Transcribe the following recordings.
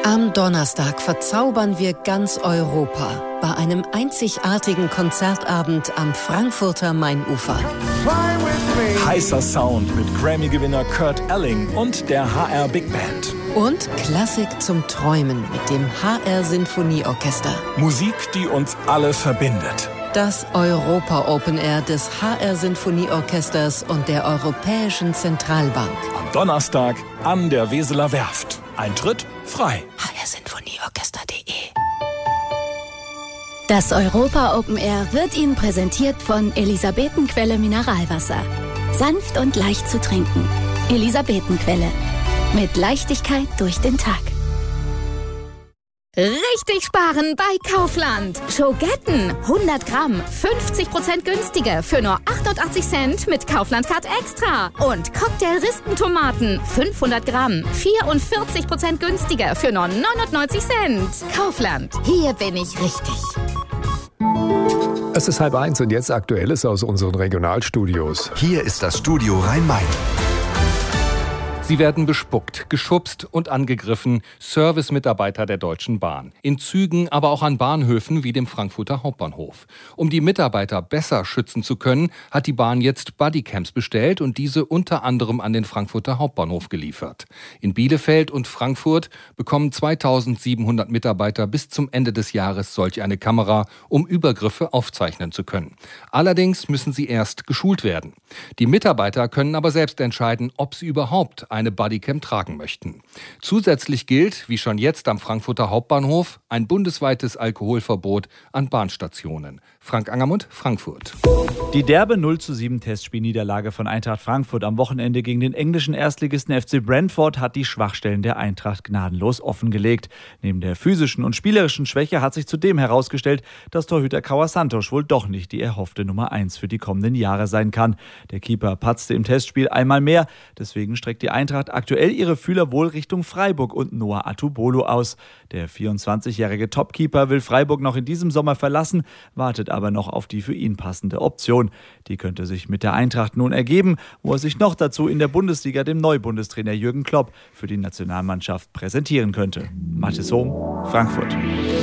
Am Donnerstag verzaubern wir ganz Europa bei einem einzigartigen Konzertabend am Frankfurter Mainufer. Heißer Sound mit Grammy-Gewinner Kurt Elling und der HR Big Band. Und Klassik zum Träumen mit dem HR Sinfonieorchester. Musik, die uns alle verbindet. Das Europa Open Air des HR Sinfonieorchesters und der Europäischen Zentralbank. Am Donnerstag an der Weseler Werft. Eintritt frei. hrsinfonieorchester.de. Das Europa Open Air wird Ihnen präsentiert von Elisabetenquelle Mineralwasser. Sanft und leicht zu trinken. Elisabetenquelle. Mit Leichtigkeit durch den Tag. Richtig sparen bei Kaufland. Schogetten 100 Gramm, 50% günstiger für nur 88 Cent mit Kaufland Card Extra. Und Cocktail-Rispentomaten 500 Gramm, 44% günstiger für nur 99 Cent. Kaufland, hier bin ich richtig. Es ist 12:30 und jetzt Aktuelles aus unseren Regionalstudios. Hier ist das Studio Rhein-Main. Sie werden bespuckt, geschubst und angegriffen, Servicemitarbeiter der Deutschen Bahn. In Zügen, aber auch an Bahnhöfen wie dem Frankfurter Hauptbahnhof. Um die Mitarbeiter besser schützen zu können, hat die Bahn jetzt Bodycams bestellt und diese unter anderem an den Frankfurter Hauptbahnhof geliefert. In Bielefeld und Frankfurt bekommen 2700 Mitarbeiter bis zum Ende des Jahres solch eine Kamera, um Übergriffe aufzeichnen zu können. Allerdings müssen sie erst geschult werden. Die Mitarbeiter können aber selbst entscheiden, ob sie überhaupt eine Bodycam tragen möchten. Zusätzlich gilt, wie schon jetzt am Frankfurter Hauptbahnhof, ein bundesweites Alkoholverbot an Bahnstationen. Frank Angermund, Frankfurt. Die derbe 0:7 Testspielniederlage von Eintracht Frankfurt am Wochenende gegen den englischen Erstligisten FC Brentford hat die Schwachstellen der Eintracht gnadenlos offengelegt. Neben der physischen und spielerischen Schwäche hat sich zudem herausgestellt, dass Torhüter Kauer Santos wohl doch nicht die erhoffte Nummer 1 für die kommenden Jahre sein kann. Der Keeper patzte im Testspiel einmal mehr, deswegen streckt die Eintracht aktuell ihre Fühler wohl Richtung Freiburg und Noah Atubolo aus. Der 24-jährige Topkeeper will Freiburg noch in diesem Sommer verlassen, wartet aber noch auf die für ihn passende Option. Die könnte sich mit der Eintracht nun ergeben, wo er sich noch dazu in der Bundesliga dem Neubundestrainer Jürgen Klopp für die Nationalmannschaft präsentieren könnte. Mathis Hohm, Frankfurt.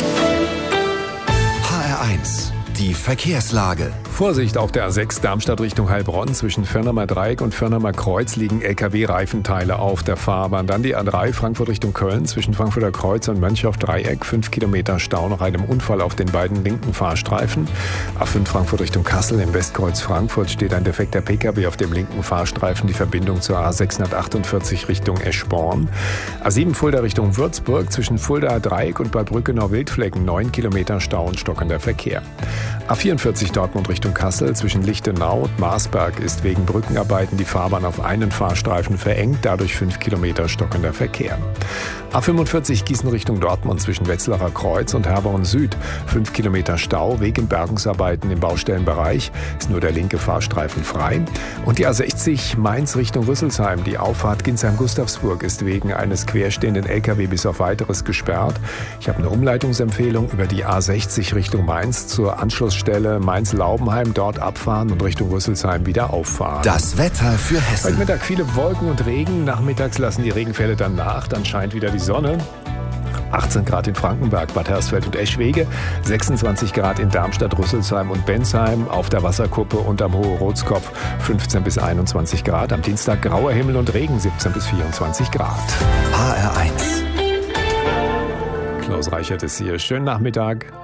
HR1, die Verkehrslage. Vorsicht auf der A6 Darmstadt Richtung Heilbronn. Zwischen Förnermer Dreieck und Förnermer Kreuz liegen LKW-Reifenteile auf der Fahrbahn. Dann die A3 Frankfurt Richtung Köln. Zwischen Frankfurter Kreuz und Mönchhoff Dreieck 5 Kilometer Stau nach einem Unfall auf den beiden linken Fahrstreifen. A5 Frankfurt Richtung Kassel. Im Westkreuz Frankfurt steht ein defekter PKW auf dem linken Fahrstreifen. Die Verbindung zur A648 Richtung Eschborn. A7 Fulda Richtung Würzburg. Zwischen Fulda Dreieck und Bad Brückenau-Wildflecken 9 Kilometer Stau und stockender Verkehr. A44 Dortmund Richtung Kassel. Zwischen Lichtenau und Marsberg ist wegen Brückenarbeiten die Fahrbahn auf einen Fahrstreifen verengt, dadurch 5 Kilometer stockender Verkehr. A45 Gießen Richtung Dortmund zwischen Wetzlarer Kreuz und Herborn Süd. 5 Kilometer Stau wegen Bergungsarbeiten im Baustellenbereich. Ist nur der linke Fahrstreifen frei. Und die A60 Mainz Richtung Rüsselsheim. Die Auffahrt Ginsheim-Gustavsburg ist wegen eines querstehenden LKW bis auf Weiteres gesperrt. Ich habe eine Umleitungsempfehlung über die A60 Richtung Mainz zur Anschlussstelle Mainz-Laubenheim. Dort abfahren und Richtung Rüsselsheim wieder auffahren. Das Wetter für Hessen. Heute Mittag viele Wolken und Regen. Nachmittags lassen die Regenfälle dann nach. Dann scheint wieder die Sonne. 18 Grad in Frankenberg, Bad Hersfeld und Eschwege, 26 Grad in Darmstadt, Rüsselsheim und Bensheim, auf der Wasserkuppe und am Hohe-Rotskopf 15 bis 21 Grad. Am Dienstag grauer Himmel und Regen, 17 bis 24 Grad. HR1. Klaus Reichert ist hier. Schönen Nachmittag.